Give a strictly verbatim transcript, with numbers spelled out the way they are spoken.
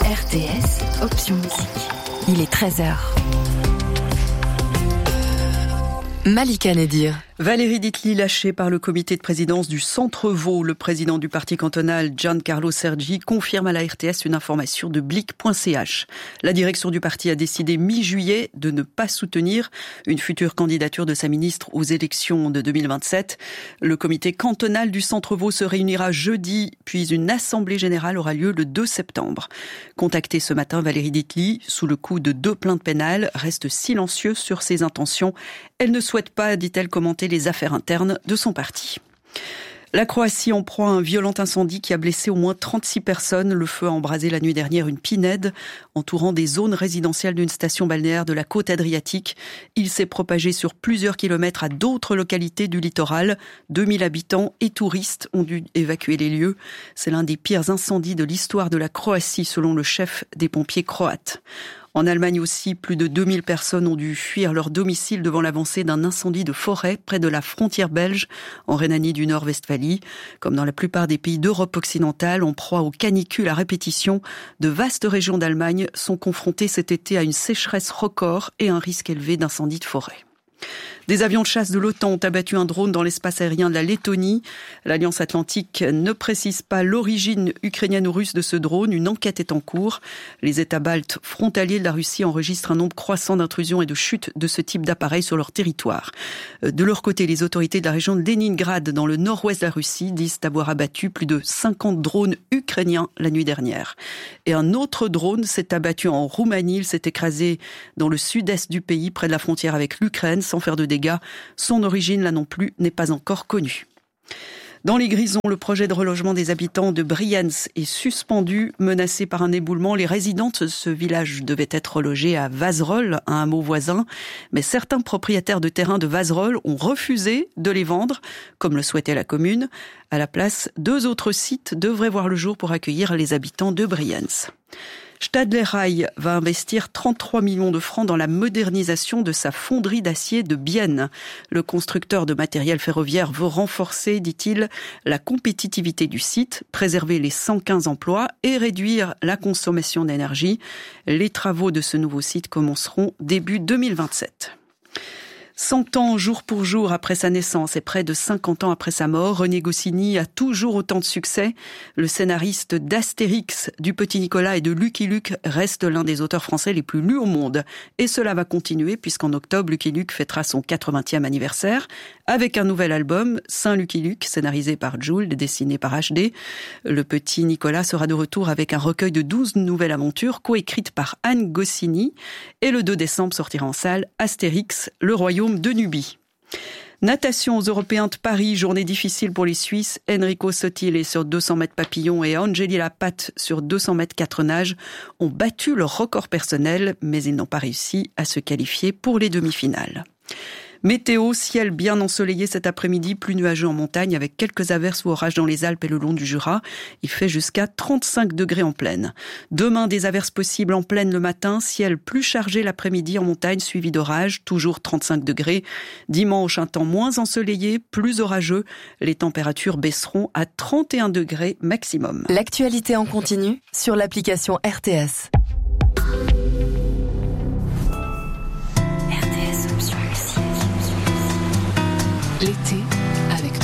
R T S, option musique. Il est treize heures. Malika Nedir. Valérie Ditli lâchée par le comité de présidence du Centre Vaud. Le président du parti cantonal, Giancarlo Sergi, confirme à la R T S une information de blic point c h. La direction du parti a décidé mi-juillet de ne pas soutenir une future candidature de sa ministre aux élections de deux mille vingt-sept. Le comité cantonal du Centre Vaud se réunira jeudi, puis une assemblée générale aura lieu le deux septembre. Contactée ce matin, Valérie Ditli, sous le coup de deux plaintes pénales, reste silencieuse sur ses intentions. Elle ne souhaite pas, dit-elle, commenter les affaires internes de son parti. La Croatie en proie à un violent incendie qui a blessé au moins trente-six personnes. Le feu a embrasé la nuit dernière une pinède entourant des zones résidentielles d'une station balnéaire de la côte adriatique. Il s'est propagé sur plusieurs kilomètres à d'autres localités du littoral. deux mille habitants et touristes ont dû évacuer les lieux. C'est l'un des pires incendies de l'histoire de la Croatie, selon le chef des pompiers croates. En Allemagne aussi, plus de deux mille personnes ont dû fuir leur domicile devant l'avancée d'un incendie de forêt près de la frontière belge, en Rhénanie du Nord-Westphalie. Comme dans la plupart des pays d'Europe occidentale, en proie aux canicules à répétition, de vastes régions d'Allemagne sont confrontées cet été à une sécheresse record et un risque élevé d'incendie de forêt. Des avions de chasse de l'OTAN ont abattu un drone dans l'espace aérien de la Lettonie. L'Alliance Atlantique ne précise pas l'origine ukrainienne ou russe de ce drone. Une enquête est en cours. Les États baltes frontaliers de la Russie enregistrent un nombre croissant d'intrusions et de chutes de ce type d'appareils sur leur territoire. De leur côté, les autorités de la région de Leningrad, dans le nord-ouest de la Russie, disent avoir abattu plus de cinquante drones ukrainiens la nuit dernière. Et un autre drone s'est abattu en Roumanie. Il s'est écrasé dans le sud-est du pays, près de la frontière avec l'Ukraine, sans faire de dégâts. Son origine, là non plus, n'est pas encore connue. Dans les Grisons, le projet de relogement des habitants de Brienz est suspendu, menacé par un éboulement. Les résidentes de ce village devaient être relogées à Vazerolles, un hameau voisin. Mais certains propriétaires de terrains de Vazerolles ont refusé de les vendre, comme le souhaitait la commune. À la place, deux autres sites devraient voir le jour pour accueillir les habitants de Brienz. Stadler Rail va investir trente-trois millions de francs dans la modernisation de sa fonderie d'acier de Bienne. Le constructeur de matériel ferroviaire veut renforcer, dit-il, la compétitivité du site, préserver les cent quinze emplois et réduire la consommation d'énergie. Les travaux de ce nouveau site commenceront début deux mille vingt-sept. Cent ans jour pour jour après sa naissance et près de cinquante ans après sa mort, René Goscinny a toujours autant de succès. Le scénariste d'Astérix, du Petit Nicolas et de Lucky Luke reste l'un des auteurs français les plus lus au monde. Et cela va continuer puisqu'en octobre, Lucky Luke fêtera son quatre-vingtième anniversaire avec un nouvel album, Saint Lucky Luke, scénarisé par Jules et dessiné par H D. Le Petit Nicolas sera de retour avec un recueil de douze nouvelles aventures coécrites par Anne Goscinny. Et le deux décembre sortira en salle Astérix, le royaume de Nubie. Natation aux Européens de Paris, journée difficile pour les Suisses. Enrico Sotile sur deux cents mètres papillon et Angeli Lapatte sur deux cents mètres quatre nages ont battu leur record personnel, mais ils n'ont pas réussi à se qualifier pour les demi-finales. Météo, ciel bien ensoleillé cet après-midi, plus nuageux en montagne avec quelques averses ou orages dans les Alpes et le long du Jura. Il fait jusqu'à trente-cinq degrés en plaine. Demain, des averses possibles en plaine le matin, ciel plus chargé l'après-midi en montagne suivi d'orages, toujours trente-cinq degrés. Dimanche, un temps moins ensoleillé, plus orageux. Les températures baisseront à trente et un degrés maximum. L'actualité en continu sur l'application R T S.